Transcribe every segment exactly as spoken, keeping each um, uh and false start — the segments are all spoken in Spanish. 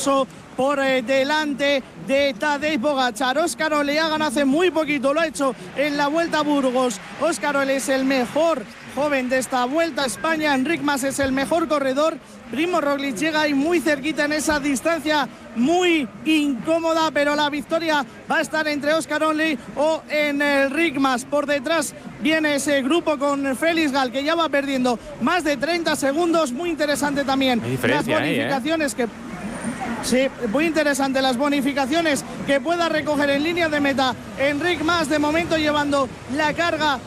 descanso por eh, delante de Tadej Pogačar. Óscar Ole ha ganado hace muy poquito, lo ha hecho en la Vuelta a Burgos. Óscar Ole es el mejor joven de esta Vuelta a España. Enric Mas es el mejor corredor. Primo Roglic llega ahí muy cerquita en esa distancia muy incómoda, pero la victoria va a estar entre Óscar Ole o Enric Mas. Por detrás viene ese grupo con Félix Gal, que ya va perdiendo más de treinta segundos. Muy interesante también las bonificaciones ahí, ¿eh? que Sí, muy interesante las bonificaciones que pueda recoger en línea de meta Enric Mas, de momento llevando la carga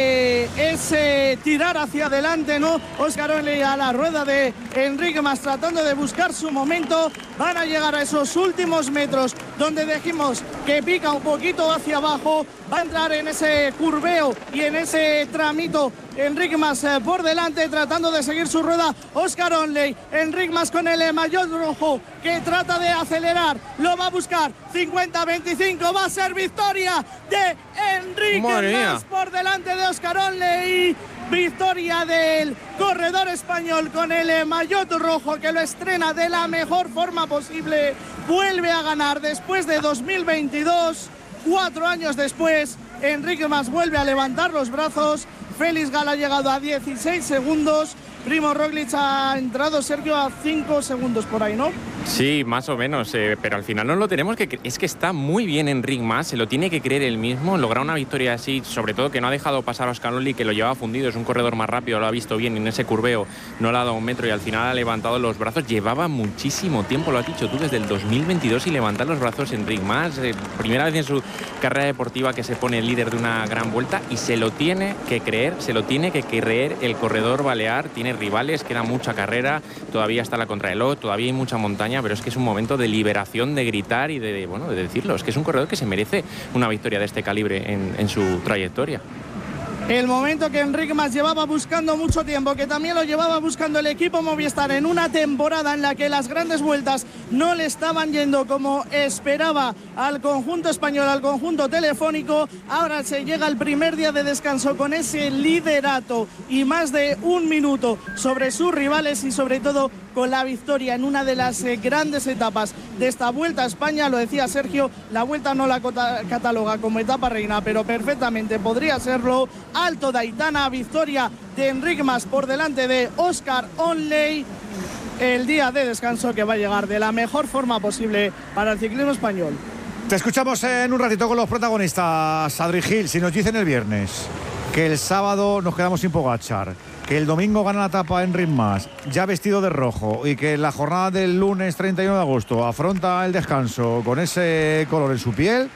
de ese tirar hacia adelante, ¿no? Óscar Ole a la rueda de Enric Mas tratando de buscar su momento. Van a llegar a esos últimos metros donde dijimos que pica un poquito hacia abajo. Va a entrar en ese curveo y en ese tramito Enric Mas eh, por delante, tratando de seguir su rueda Óscar Ole. Enric Mas con el maillot rojo que trata de acelerar, lo va a buscar. cincuenta veinticinco, va a ser victoria de Enric Mas por delante de Óscar Ole, y victoria del corredor español con el maillot rojo, que lo estrena de la mejor forma posible. Vuelve a ganar después de dos mil veintidós, cuatro años después. Enric Mas vuelve a levantar los brazos. Félix Gal ha llegado a dieciséis segundos. Primo Roglic ha entrado, Sergio, a cinco segundos por ahí, ¿no? Sí, más o menos, eh, pero al final no lo tenemos que... Es que está muy bien Enric Mas, se lo tiene que creer él mismo. Lograr una victoria así, sobre todo que no ha dejado pasar a Óscar Ole, que lo llevaba fundido, es un corredor más rápido, lo ha visto bien, y en ese curveo no le ha dado un metro y al final ha levantado los brazos. Llevaba muchísimo tiempo, lo has dicho tú, desde el dos mil veintidós, y levantar los brazos Enric Mas. Eh, primera vez en su carrera deportiva que se pone líder de una gran vuelta, y se lo tiene que creer, se lo tiene que creer el corredor balear. Tiene rivales, queda mucha carrera, todavía está la contrarreloj, todavía hay mucha montaña, pero es que es un momento de liberación, de gritar y de, bueno, de decirlo. Es que es un corredor que se merece una victoria de este calibre en, en su trayectoria. El momento que Enric Mas llevaba buscando mucho tiempo, que también lo llevaba buscando el equipo Movistar en una temporada en la que las grandes vueltas no le estaban yendo como esperaba al conjunto español, al conjunto telefónico. Ahora se llega el primer día de descanso con ese liderato y más de un minuto sobre sus rivales, y sobre todo con la victoria en una de las eh, grandes etapas de esta Vuelta a España. Lo decía Sergio, la Vuelta no la cataloga como etapa reina, pero perfectamente podría serlo. Alto de Aitana, victoria de Enric Mas por delante de Óscar Ole. El día de descanso que va a llegar de la mejor forma posible para el ciclismo español. Te escuchamos en un ratito con los protagonistas. Adri Gil, si nos dicen el viernes que el sábado nos quedamos sin Pogačar, que el domingo gana la etapa Enric Mas, ya vestido de rojo, y que en la jornada del lunes treinta y uno de agosto afronta el descanso con ese color en su piel,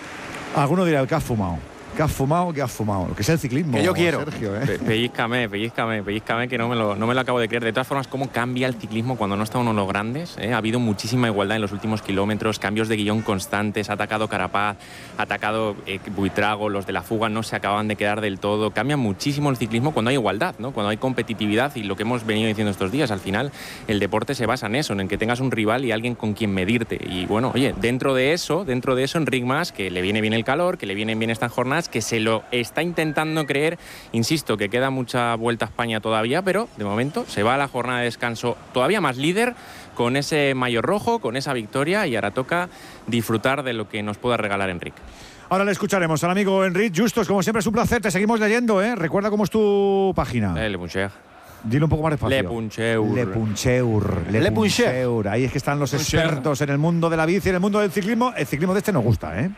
alguno dirá que ha fumado. Que has fumado, que has fumado. Lo que es el ciclismo. Que yo quiero. Sergio, ¿eh? Pe pellízcame, pellízcame, pellízcame, que no me, lo, no me lo acabo de creer. De todas formas, cómo cambia el ciclismo cuando no está uno en los grandes, ¿eh? Ha habido muchísima igualdad en los últimos kilómetros, cambios de guión constantes, ha atacado Carapaz, ha atacado eh, Buitrago, los de la fuga no se acaban de quedar del todo. Cambia muchísimo el ciclismo cuando hay igualdad, ¿no? Cuando hay competitividad, y lo que hemos venido diciendo estos días, al final el deporte se basa en eso, en el que tengas un rival y alguien con quien medirte. Y bueno, oye, dentro de eso, dentro de eso, Enric Mas, que le viene bien el calor, que le vienen bien estas jornadas, que se lo está intentando creer. Insisto que queda mucha Vuelta a España todavía, pero de momento se va a la jornada de descanso todavía más líder, con ese maillot rojo, con esa victoria, y ahora toca disfrutar de lo que nos pueda regalar Enric. Ahora le escucharemos al amigo Enric Justos. Como siempre es un placer, te seguimos leyendo, ¿eh? Recuerda cómo es tu página. Eh, Le Puncheur. Dilo un poco más despacio. Le Puncheur. Le Puncheur. Le, Le Puncheur. Ahí es que están los expertos en el mundo de la bici, en el mundo del ciclismo. El ciclismo de este nos gusta, ¿eh?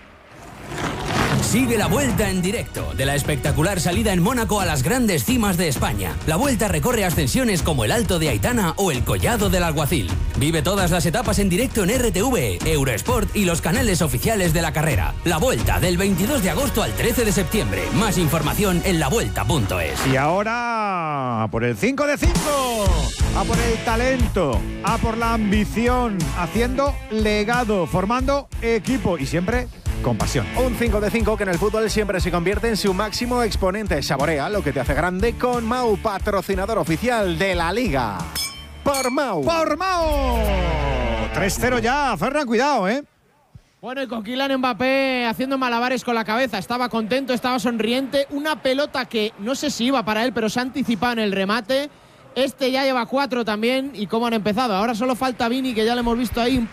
Sigue la Vuelta en directo, de la espectacular salida en Mónaco a las grandes cimas de España. La Vuelta recorre ascensiones como el Alto de Aitana o el Collado del Alguacil. Vive todas las etapas en directo en R T V, Eurosport y los canales oficiales de la carrera. La Vuelta, del veintidós de agosto al trece de septiembre. Más información en la vuelta punto es. Y ahora, a por el cinco de cinco, a por el talento, a por la ambición, haciendo legado, formando equipo y siempre con pasión. Un cinco de cinco que en el fútbol siempre se convierte en su máximo exponente. Saborea lo que te hace grande con Mau, patrocinador oficial de la Liga. Por Mau. Por Mau. tres cero ya. Ferran, cuidado, ¿eh? Bueno, y con Kylian Mbappé haciendo malabares con la cabeza. Estaba contento, estaba sonriente. Una pelota que no sé si iba para él, pero se ha anticipado en el remate. Este ya lleva cuatro también. Y cómo han empezado. Ahora solo falta Vini, que ya lo hemos visto ahí